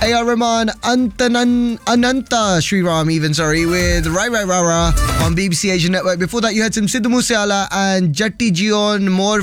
A.R. Rahman, Ananta Sriram even, sorry, with Rai Rai Rara on BBC Asian Network. Before that, you had some Sidhu Moosewala and Jatti Jion, More